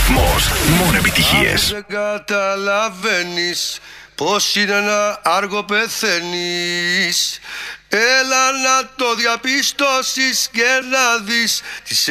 Ρυθμός. Μόνο επιτυχίες. Αν δεν καταλαβαίνεις πως είναι να άργο πεθαίνεις, έλα να το διαπιστώσεις και να δεις τις